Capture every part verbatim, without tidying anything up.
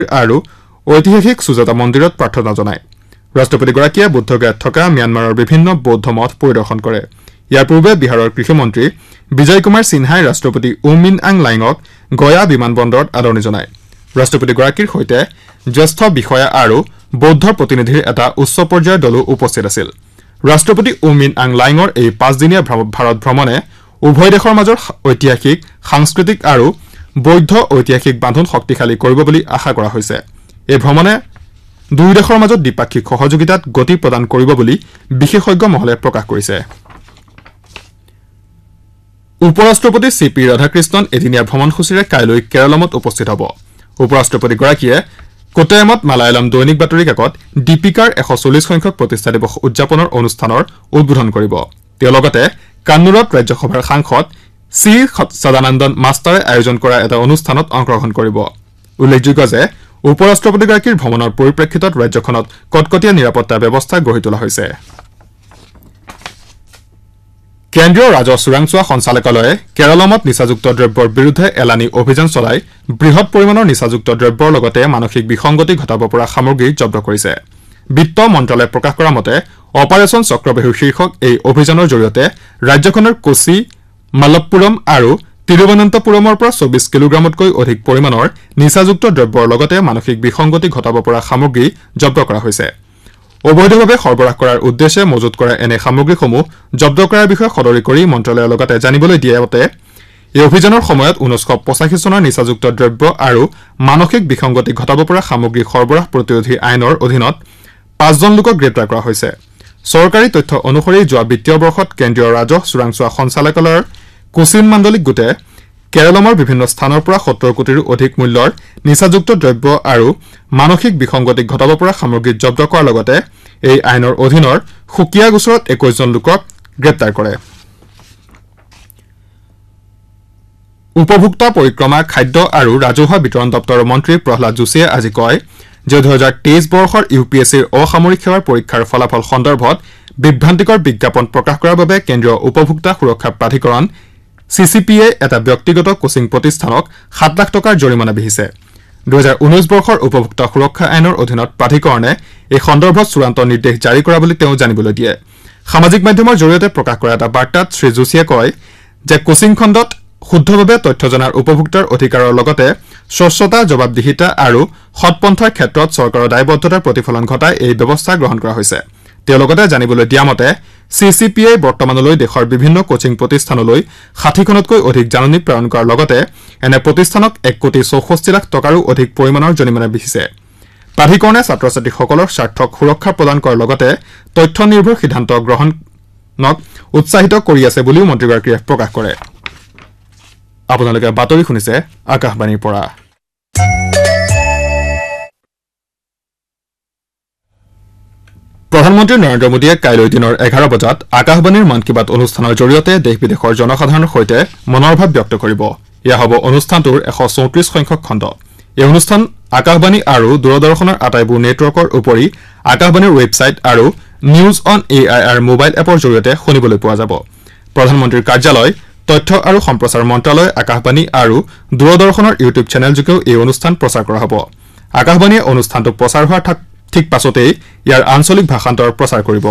আৰু ঐতিহাসিক সুজাতা মন্দিৰত প্ৰাৰ্থনা জনায়। ৰাষ্ট্ৰপতিগৰাকীয়ে বুদ্ধগয়াত থকা ম্যানমাৰৰ বিভিন্ন বৌদ্ধ মঠ পৰিদৰ্শন কৰে। ইয়াৰ পূৰ্বে বিহাৰৰ কৃষিমন্ত্ৰী বিজয় কুমাৰ সিনহাই ৰাষ্ট্ৰপতি উ মিন আং লাইঙক গয়া বিমানবন্দৰত আদৰণি জনায়। ৰাষ্ট্ৰপতিগৰাকীৰ সৈতে জ্যেষ্ঠ বিষয়া আৰু বৌদ্ধ প্ৰতিনিধিৰ এটা উচ্চ পৰ্যায়ৰ দলো উপস্থিত আছিল। ৰাষ্ট্ৰপতি উ মিন আং লাইঙৰ এই পাঁচদিনীয়া ভাৰত ভ্ৰমণে উভয় দেশৰ মাজৰ ঐতিহাসিক সাংস্কৃতিক আৰু বৌদ্ধ ঐতিহাসিক বান্ধোন শক্তিশালী কৰিব বুলি আশা কৰা হৈছে। এই ভ্ৰমণে দুয়ো দেশৰ মাজত দ্বিপাক্ষিক সহযোগিতাত গতি প্ৰদান কৰিব বুলি বিশেষজ্ঞ মহলে প্ৰকাশ কৰিছে। উপৰাষ্ট্ৰপতি চি পি ৰাধাকৃষ্ণন এদিনীয়া ভ্ৰমণসূচীৰে কাইলৈ কেৰালামত উপস্থিত হ'ব। উপৰাষ্ট্ৰপতিগৰাকীয়ে কোটায়ামত মালায়ালম দৈনিক বাতৰি কাকত দীপিকাৰ এশ চল্লিছ সংখ্যক প্ৰতিষ্ঠা দিৱস উদযাপনৰ অনুষ্ঠানৰ উদ্বোধন কৰিব। তেওঁ লগতে কান্নুৰত ৰাজ্যসভাৰ সাংসদ চি সদানন্দন মাষ্টাৰে আয়োজন কৰা এটা অনুষ্ঠানত অংশগ্ৰহণ কৰিব। উল্লেখযোগ্য যে উপৰাষ্ট্ৰপতিগৰাকীৰ ভ্ৰমণৰ পৰিপ্ৰেক্ষিতত ৰাজ্যখনত কটকটীয়া নিৰাপত্তা ব্যৱস্থা গঢ়ি তোলা হৈছে। কেন্দ্ৰীয় ৰাজহ চোৰাংচোৱা সঞ্চালকালয়ে কেৰালামত নিচাযুক্ত দ্ৰব্যৰ বিৰুদ্ধে এলানি অভিযান চলাই বৃহৎ পৰিমাণৰ নিচাযুক্ত দ্ৰব্যৰ লগতে মানসিক বিসংগতি ঘটাব পৰা সামগ্ৰী জব্দ কৰিছে। বিত্ত মন্ত্ৰালয়ে প্ৰকাশ কৰা মতে অপাৰেচন চক্ৰবেহু শীৰ্ষক এই অভিযানৰ জৰিয়তে ৰাজ্যখনৰ কোচি, মালপ্পুৰম আৰু তিৰুৱনন্তপুৰমৰ পৰা চৌবিশ কিলোগ্ৰামতকৈ অধিক পৰিমাণৰ নিচাযুক্ত দ্ৰব্যৰ লগতে মানসিক বিসংগতি ঘটাব পৰা সামগ্ৰী জব্দ কৰা হৈছে। অবৈধভাৱে সৰবৰাহ কৰাৰ উদ্দেশ্যে মজুত কৰা এনে সামগ্ৰীসমূহ জব্দ কৰাৰ বিষয়ে সদৰি কৰি মন্ত্ৰালয়ে লগতে জানিবলৈ দিয়ে মতে এই অভিযানৰ সময়ত ঊনৈশ পঁচাশী চনৰ নিচাযুক্ত দ্ৰব্য আৰু মানসিক বিসংগতি ঘটাব পৰা সামগ্ৰী সৰবৰাহ প্ৰতিৰোধী আইনৰ অধীনত পাঁচজন লোকক গ্ৰেপ্তাৰ কৰা হৈছে। চৰকাৰী তথ্য অনুসৰি যোৱা বিত্তীয় বৰ্ষত কেন্দ্ৰীয় ৰাজহ চোৰাংচোৱা সঞ্চালকালয়ৰ কোচিন মাণ্ডলিক গোটে কেৰালামৰ বিভিন্ন স্থানৰ পৰা সত্তৰ কোটিৰো অধিক মূল্যৰ নিচাযুক্ত দ্ৰব্য আৰু মানসিক বিসংগতি ঘটাব পৰা সামগ্ৰী জব্দ কৰাৰ লগতে এই আইনৰ অধীনৰ সুকীয়া গোচৰত একৈশজন লোকক গ্ৰেপ্তাৰ কৰে। উপভোক্তা পৰিক্ৰমা, খাদ্য আৰু ৰাজহুৱা বিতৰণ দপ্তৰৰ মন্ত্ৰী প্ৰহ্লাদ যোশীয়ে আজি কয় যে দুহেজাৰ তেইছ বৰ্ষৰ ইউ পি এছ চিৰ অসামৰিক সেৱাৰ পৰীক্ষাৰ ফলাফল সন্দৰ্ভত বিভ্ৰান্তিকৰ বিজ্ঞাপন প্ৰকাশ কৰাৰ বাবে কেন্দ্ৰীয় উপভোক্তা সুৰক্ষা প্ৰাধিকৰণ চি চি পি এ এটা ব্যক্তিগত কোচিং প্ৰতিষ্ঠানক সাত লাখ টকাৰ জৰিমনা বিহিছে। দুহেজাৰ ঊনৈশ বৰ্ষৰ উপভোক্তা সুৰক্ষা আইনৰ অধীনত প্ৰাধিকৰণে এই সন্দৰ্ভত চূড়ান্ত নিৰ্দেশ জাৰি কৰা বুলি তেওঁ জানিবলৈ দিয়ে। সামাজিক মাধ্যমৰ জৰিয়তে প্ৰকাশ কৰা এটা বাৰ্তাত শ্ৰী যোশীয়ে কয় যে কোচিং খণ্ডত শুদ্ধভাৱে তথ্য জনাৰ উপভোক্তাৰ অধিকাৰৰ লগতে স্বচ্ছতা, জবাবদিহিতা আৰু সৎপন্থাৰ ক্ষেত্ৰত চৰকাৰৰ দায়বদ্ধতাৰ প্ৰতিফলন ঘটাই এই ব্যৱস্থা গ্ৰহণ কৰা হৈছে। তেওঁ লগতে জানিবলৈ দিয়া মতে চি চি পি আই বৰ্তমানলৈ দেশৰ বিভিন্ন কোচিং প্ৰতিষ্ঠানলৈ ষাঠিখনতকৈ অধিক জাননী প্ৰেৰণ কৰাৰ লগতে এনে প্ৰতিষ্ঠানক এক কোটি চৌষষ্ঠি লাখ টকাৰো অধিক পৰিমাণৰ জৰিমনা বিহিছে। প্ৰাধিকৰণে ছাত্ৰ ছাত্ৰীসকলৰ স্বাৰ্থক সুৰক্ষা প্ৰদান কৰাৰ লগতে তথ্য নিৰ্ভৰ সিদ্ধান্ত গ্ৰহণক উৎসাহিত কৰি আছে বুলিও মন্ত্ৰীগৰাকীয়ে প্ৰকাশ কৰে। আপোনালোকে বাতৰি শুনিছে আকাশবাণীৰ পৰা। প্ৰধানমন্ত্ৰী নৰেন্দ্ৰ মোদীয়ে কাইলৈ দিনৰ এঘাৰ বজাত আকাশবাণীৰ মন কী বাত অনুষ্ঠানৰ জৰিয়তে দেশ বিদেশৰ জনসাধাৰণৰ সৈতে মনৰ ভাৱ ব্যক্ত কৰিব। এয়া হ'ব অনুষ্ঠানটোৰ এশ চৌত্ৰিশ সংখ্যক খণ্ড। এই অনুষ্ঠান আকাশবাণী আৰু দূৰদৰ্শনৰ আটাইবোৰ নেটৱৰ্কৰ উপৰি আকাশবাণীৰ ৱেবছাইট আৰু news on A I R mobile এপৰ জৰিয়তে শুনিবলৈ পোৱা যাব। প্ৰধানমন্ত্ৰীৰ কাৰ্যালয়, তথ্য আৰু সম্প্ৰচাৰ মন্ত্ৰালয়, আকাশবাণী আৰু দূৰদৰ্শনৰ ইউটিউব চেনেলযোগেও এই অনুষ্ঠান প্ৰচাৰ কৰা হ'ব। আকাশবাণীয়ে অনুষ্ঠানটো প্ৰচাৰ হোৱাৰ ঠিক পাছতেই ইয়াৰ আঞ্চলিক ভাষান্তৰ প্ৰচাৰ কৰিব।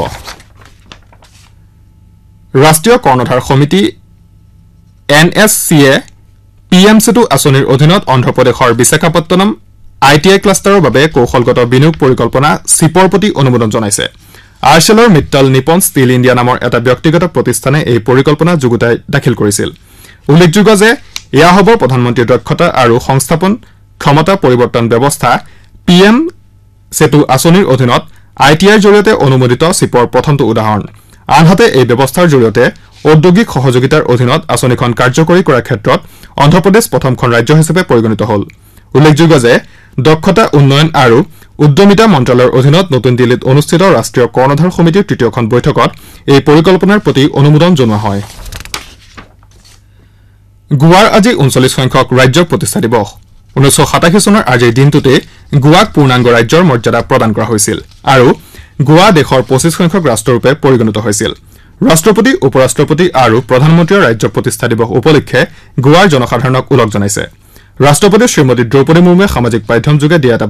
ৰাষ্ট্ৰীয় কৰ্ণধাৰ সমিতি এন এছ চিয়ে পি এম সেতু আঁচনিৰ অধীনত অন্ধ্ৰপ্ৰদেশৰ বিশাখাপট্টনম আই টি আই ক্লাষ্টাৰৰ বাবে কৌশলগত বিনিয়োগ পৰিকল্পনা চিপৰ প্ৰতি অনুমোদন জনাইছে। আৰ্চেলৰ মিট্টল নিপন ষ্টীল ইণ্ডিয়া নামৰ এটা ব্যক্তিগত প্ৰতিষ্ঠানে এই পৰিকল্পনা যুগুতাই দাখিল কৰিছিল। উল্লেখযোগ্য যে এয়া হ'ব প্ৰধানমন্ত্ৰীৰ দক্ষতা আৰু সংস্থাপন ক্ষমতা পৰিৱৰ্তন ব্যৱস্থা পি এম সেতু আঁচনিৰ অধীনত আই টি আইৰ জৰিয়তে অনুমোদিত চিপৰ প্ৰথমটো উদাহৰণ। আনহাতে এই ব্যৱস্থাৰ জৰিয়তে ঔদ্যোগিক সহযোগিতাৰ অধীনত আঁচনিখন কাৰ্যকৰী কৰাৰ ক্ষেত্ৰত অন্ধ্ৰপ্ৰদেশ প্ৰথমখন ৰাজ্য হিচাপে পৰিগণিত হ'ল। উল্লেখযোগ্য যে দক্ষতা উন্নয়ন আৰু উদ্যমিতা মন্ত্ৰালয়ৰ অধীনত নতুন দিল্লীত অনুষ্ঠিত ৰাষ্ট্ৰীয় কৰ্ণধাৰ সমিতিৰ তৃতীয়খন বৈঠকত এই পৰিকল্পনাৰ প্ৰতি অনুমোদন জনোৱা হয়। গোৱাৰ আজি ঊনচল্লিছ সংখ্যক ৰাজ্যৰ প্ৰতিষ্ঠা দিৱস। ঊনৈছশ সাতাশী চনৰ আজিৰ দিনটোতে গোৱাক পূৰ্ণাংগ ৰাজ্যৰ মৰ্যাদা প্ৰদান কৰা হৈছিল আৰু গোৱা দেশৰ পঁচিছ সংখ্যক ৰাষ্ট্ৰৰূপে পৰিগণিত হৈছিল। ৰাষ্ট্ৰপতি, উপ ৰাষ্ট্ৰপতি আৰু প্ৰধানমন্ত্ৰীয়ে ৰাজ্য প্ৰতিষ্ঠা দিৱস উপলক্ষে গোৱাৰ জনসাধাৰণক ওলগ জনাইছে। ৰাষ্ট্ৰপতি শ্ৰীমতী দ্ৰৌপদী মুৰ্মুৱে সামাজিক মাধ্যমযোগে দিয়া এটা